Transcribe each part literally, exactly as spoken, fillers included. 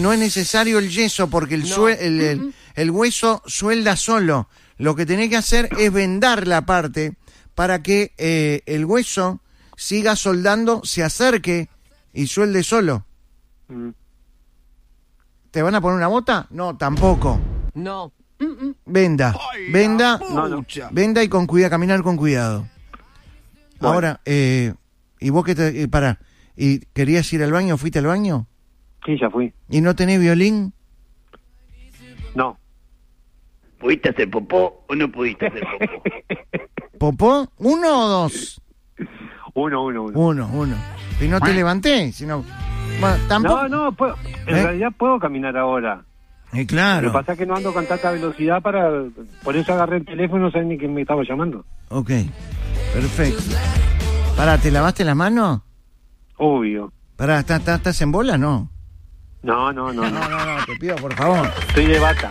no es necesario el yeso porque el, No. sue- el, el, el hueso suelda solo. Lo que tenés que hacer es vendar la parte para que eh, el hueso siga soldando, se acerque y suelde solo. Mm. ¿Te van a poner una bota? No, tampoco. No. Venda, venda, No, no. venda y con cuidado, caminar con cuidado. Bueno. Ahora, eh, ¿y vos qué te... Eh, pará, ¿y querías ir al baño? ¿Fuiste al baño? Sí, ya fui. ¿Y no tenés violín? No. ¿Pudiste hacer popó o no pudiste hacer popó? ¿Popó? ¿Uno o dos? Uno, uno, uno. Uno, uno. Y no te levanté, sino... Bueno, tampoco... No, no, puedo, en ¿Eh? realidad puedo caminar ahora. Eh, Lo claro. que pasa es que no ando con tanta velocidad para... Por eso agarré el teléfono, no sé ni quién me estaba llamando. Ok, perfecto. Pará, ¿te lavaste las manos? Obvio. Pará, ¿estás, estás, estás en bola? No. No, no, no, No, no. no, no, te pido, por favor. Estoy de bata.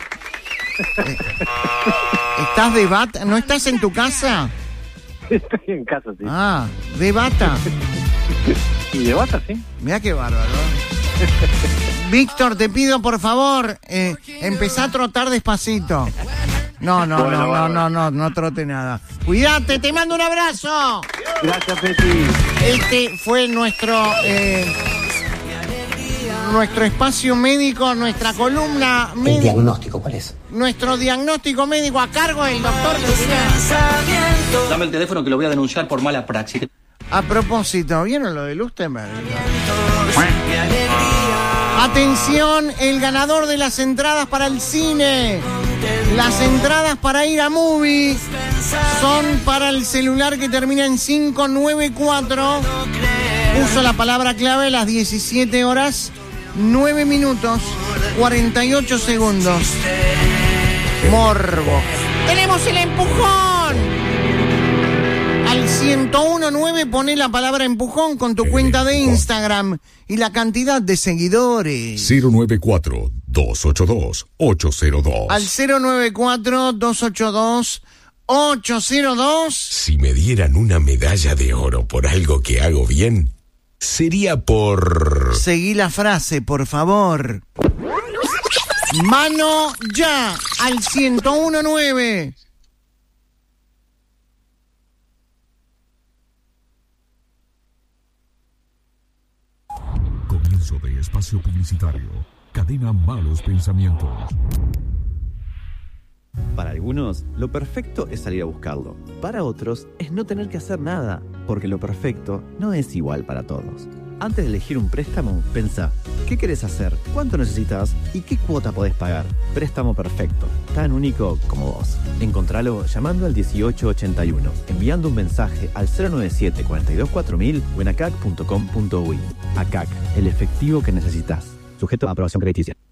¿Estás de bata? ¿No estás en tu casa? Estoy en casa, sí. Ah, de bata. ¿Y de bata, sí? Mirá qué bárbaro. Víctor, te pido por favor, eh, empezá a trotar despacito. No, no, Bueno, no, no, bárbaro. no, no, no trote nada. Cuídate, te mando un abrazo. Gracias, Peti. Este fue nuestro eh, nuestro espacio médico, nuestra columna ¿El médica, diagnóstico cuál es? nuestro diagnóstico médico a cargo del doctor Lucía. Dame el teléfono que lo voy a denunciar por mala praxis. A propósito, ¿vieron lo de Lustenberg? Atención, el ganador de las entradas para el cine. Las entradas para ir a Movie son para el celular que termina en cinco nueve cuatro. Puso la palabra clave a las diecisiete horas, nueve minutos, cuarenta y ocho segundos. Morbo. ¡Tenemos el empujón! Al ciento uno punto nueve pone la palabra empujón con tu cuenta de Instagram y la cantidad de seguidores. cero nueve cuatro, dos ocho dos, ocho cero dos. Al cero nueve cuatro, dos ocho dos, ocho cero dos. Si me dieran una medalla de oro por algo que hago bien, sería por... Seguí la frase, por favor. Mano ya al ciento uno punto nueve. Comienzo de espacio publicitario. Cadena Malos Pensamientos. Para algunos, lo perfecto es salir a buscarlo. Para otros, es no tener que hacer nada, porque lo perfecto no es igual para todos. Antes de elegir un préstamo, pensá, ¿qué querés hacer? ¿Cuánto necesitas? ¿Y qué cuota podés pagar? Préstamo perfecto, tan único como vos. Encontralo llamando al dieciocho ochenta y uno, enviando un mensaje al cero nueve siete, cuatro dos cuatro mil o en acac punto com punto uy. Acac, el efectivo que necesitas. Sujeto a aprobación crediticia.